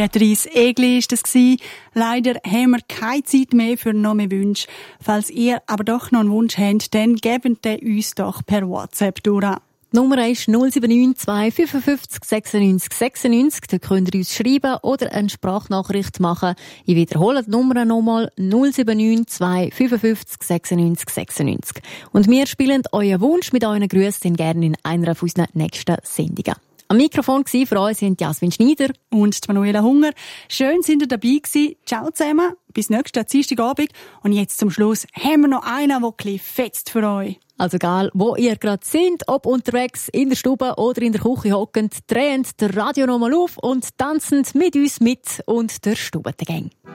Beatrice Egli war das. Leider haben wir keine Zeit mehr für noch mehr Wünsche. Falls ihr aber doch noch einen Wunsch habt, dann gebt den uns doch per WhatsApp durch. Die Nummer ist 079 55 96 96. Da könnt ihr uns schreiben oder eine Sprachnachricht machen. Ich wiederhole die Nummer nochmal 079 55 96 96. Und wir spielen euren Wunsch mit euren Grüßen gerne in einer von unseren nächsten Sendungen. Am Mikrofon war für euch sind Jasmin Schneider und Manuela Hunger. Schön, sind ihr dabei gewesen. Ciao zusammen. Bis nächsten Dienstagabend. Und jetzt zum Schluss haben wir noch einen, der fetzt für euch. Also egal, wo ihr gerade sind, ob unterwegs, in der Stube oder in der Küche hockend, drehend das Radio nochmal auf und tanzend mit uns mit und der Stube Gang.